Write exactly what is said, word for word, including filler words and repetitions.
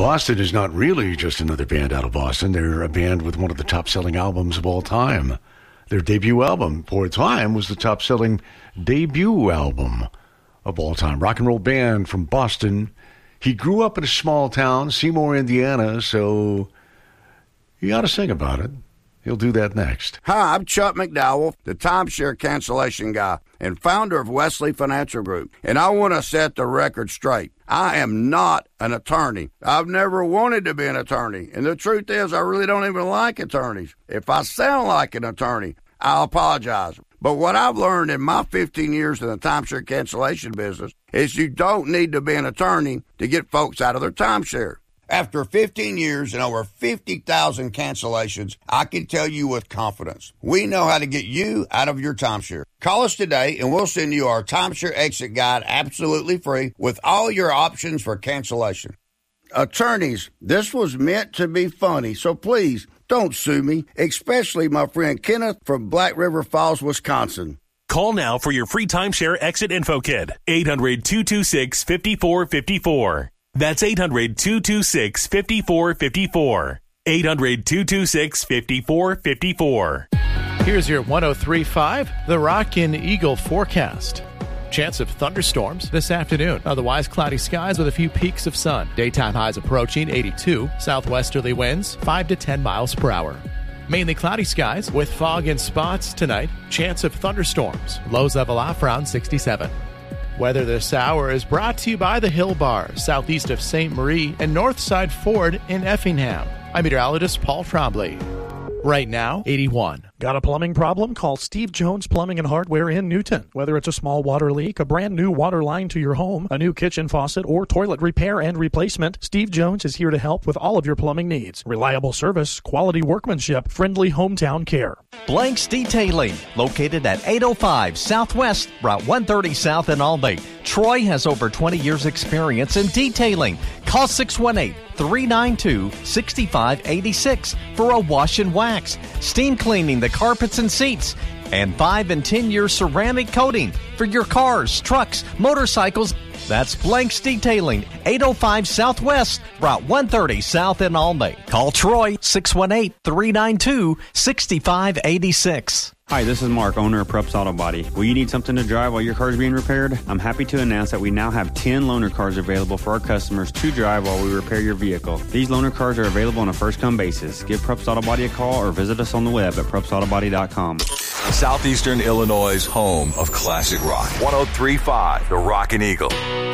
Boston is not really just another band out of Boston. They're a band with one of the top-selling albums of all time. Their debut album, for a time, was the top-selling debut album of all time. Rock and roll band from Boston. He grew up in a small town, Seymour, Indiana, so you ought to sing about it. He'll do that next. Hi, I'm Chuck McDowell, the timeshare cancellation guy and founder of Wesley Financial Group, and I want to set the record straight. I am not an attorney. I've never wanted to be an attorney, and the truth is I really don't even like attorneys. If I sound like an attorney, I'll apologize. But what I've learned in my fifteen years in the timeshare cancellation business is you don't need to be an attorney to get folks out of their timeshare. After fifteen years and over fifty thousand cancellations, I can tell you with confidence, we know how to get you out of your timeshare. Call us today and we'll send you our timeshare exit guide absolutely free with all your options for cancellation. Attorneys, this was meant to be funny, so please don't sue me, especially my friend Kenneth from Black River Falls, Wisconsin. Call now for your free timeshare exit info kit. eight hundred, two two six, five four five four. That's eight hundred, two two six, five four five four. eight hundred, two two six, five four five four. Here's your one oh three point five, The Rockin' Eagle forecast. Chance of thunderstorms this afternoon. Otherwise, cloudy skies with a few peaks of sun. Daytime highs approaching eighty-two. Southwesterly winds five to ten miles per hour. Mainly cloudy skies with fog in spots tonight. Chance of thunderstorms. Lows level off around sixty-seven. Weather this hour is brought to you by the Hill Bar, southeast of Saint Marie, and Northside Ford in Effingham. I'm meteorologist Paul Trombley. Right now, eighty-one. Got a plumbing problem? Call Steve Jones Plumbing and Hardware in Newton. Whether it's a small water leak, a brand new water line to your home, a new kitchen faucet, or toilet repair and replacement, Steve Jones is here to help with all of your plumbing needs. Reliable service, quality workmanship, friendly hometown care. Blanks Detailing, located at eight oh five Southwest, Route one thirty South in Albany. Troy has over twenty years experience in detailing. Call six one eight, three nine two, six five eight six for a wash and wax, steam cleaning the carpets and seats, and five and ten year ceramic coating for your cars, trucks, motorcycles. That's Blanks Detailing, eight oh five Southwest, Route one thirty South in Albany. Call Troy, six one eight, three nine two, six five eight six. Hi, this is Mark, owner of Prups Auto Body. Will you need something to drive while your car is being repaired? I'm happy to announce that we now have ten loaner cars available for our customers to drive while we repair your vehicle. These loaner cars are available on a first-come basis. Give Prups Auto Body a call or visit us on the web at prups auto body dot com. Southeastern Illinois' home of classic rock. one oh three point five, The Rockin' Eagle.